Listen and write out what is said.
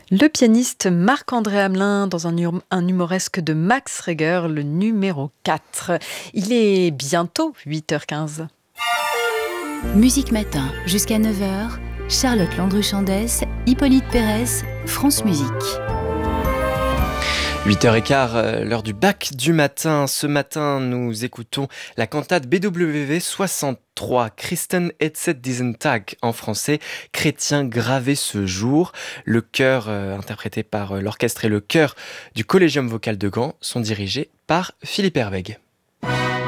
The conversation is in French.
Le pianiste Marc-André Hamelin dans un humoresque de Max Reger, le numéro 4. Il est bientôt 8h15. Musique Matin jusqu'à 9h, Charlotte Landru-Chandès, Hippolyte Pérez, France Musique. 8h15, l'heure du bac du matin. Ce matin, nous écoutons la cantate BWV 63, Christen Etzet diesen Tag en français, chrétien gravé ce jour. Le chœur, interprété par l'orchestre et le chœur du Collégium vocal de Gand, sont dirigés par Philippe Herweg.